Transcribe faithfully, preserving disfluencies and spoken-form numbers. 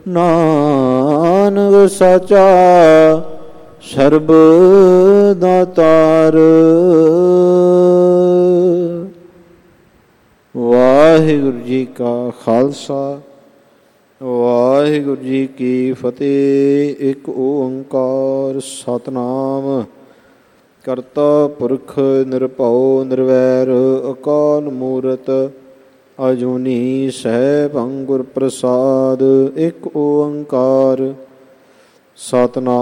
ਨਾਨਕ ਸਾਚਾ ਸਰਬ ਦਾਤਾਰ। ਵਾਹਿਗੁਰੂ ਜੀ ਕਾ ਖਾਲਸਾ ਵਾਹਿਗੁਰੂ ਜੀ ਕੀ ਫਤਿਹ। ਇੱਕ ਓੰਕਾਰ ਸਤਿਨਾਮ ਕਰਤਾ ਪੁਰਖ ਨਿਰਭਉ ਨਿਰਵੈਰ ਅਕਾਲ ਮੂਰਤ ਅਜੂਨੀ ਸੈਭੰ ਗੁਰ ਪ੍ਰਸਾਦ। ਇੱਕ ਓੰਕਾਰ ਸਤਿਨਾਮ